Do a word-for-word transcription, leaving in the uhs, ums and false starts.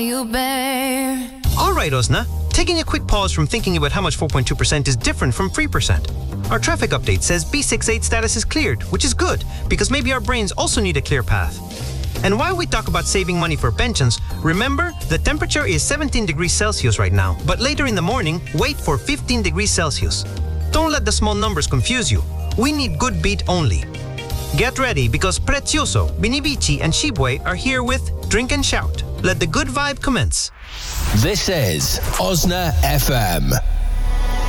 You bear. All right, Osna. Taking a quick pause from thinking about how much four point two percent is different from three percent. Our traffic update says B sixty-eight status is cleared, which is good, because maybe our brains also need a clear path. And while we talk about saving money for pensions, remember the temperature is seventeen degrees Celsius right now, but later in the morning, wait for fifteen degrees Celsius. Don't let the small numbers confuse you. We need good beat only. Get ready because Prezioso, Binibici, and Shibwe are here with Drink and Shout. Let the good vibe commence. This is Osna F M.